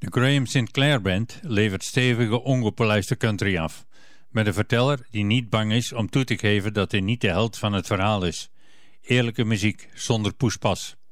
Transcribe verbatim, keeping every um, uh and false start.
De Graham Sinclair Band levert stevige, ongepolijste country af, met een verteller die niet bang is om toe te geven dat hij niet de held van het verhaal is. Eerlijke muziek zonder poespas.